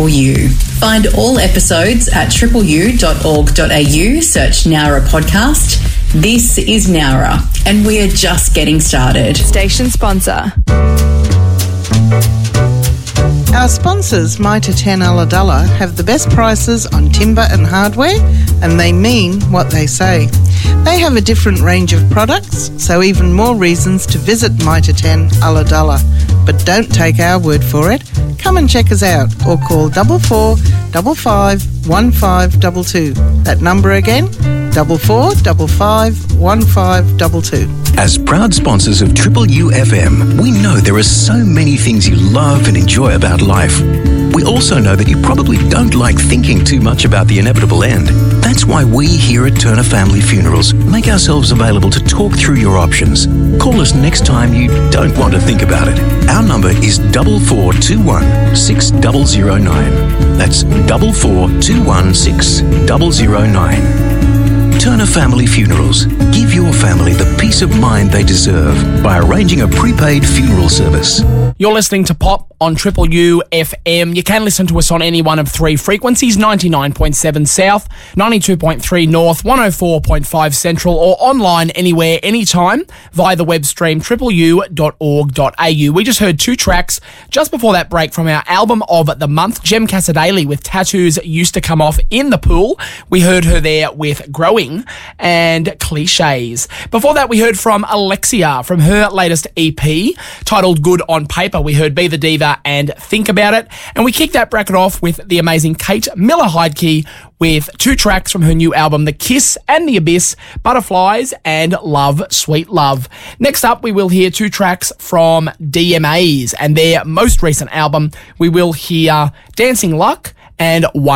Triple U. Find all episodes at tripleu.org.au, search Nowra Podcast. This is Nowra, and we are just getting started. Station sponsor. Our sponsors, Mitre 10 Ulladulla, have the best prices on timber and hardware, and they mean what they say. They have a different range of products, so even more reasons to visit Mitre 10 Ulladulla. But don't take our word for it. Come and check us out or call 44 55 1522. That number again, 44 55 1522. As proud sponsors of Triple U FM, we know there are so many things you love and enjoy about life. We also know that you probably don't like thinking too much about the inevitable end. That's why we here at Turner Family Funerals make ourselves available to talk through your options. Call us next time you don't want to think about it. Our number is 4421 6009. That's 4421 6009. Turner Family Funerals. Give your family the peace of mind they deserve by arranging a prepaid funeral service. You're listening to Pop on Triple U FM. You can listen to us on any one of three frequencies, 99.7 South, 92.3 North, 104.5 Central, or online anywhere, anytime via the web stream tripleu.org.au. We just heard two tracks just before that break from our album of the month, Jem Casadei with Tattoos Used to Come Off in the Pool. We heard her there with Growing and Cliches. Before that, we heard from Alexia from her latest EP titled Good on Paper. We heard Be the Diva and Think About It. And we kicked that bracket off with the amazing Kate Miller-Heidke with two tracks from her new album, The Kiss and the Abyss, Butterflies and Love, Sweet Love. Next up, we will hear two tracks from DMAs and their most recent album. We will hear Dancing Luck and One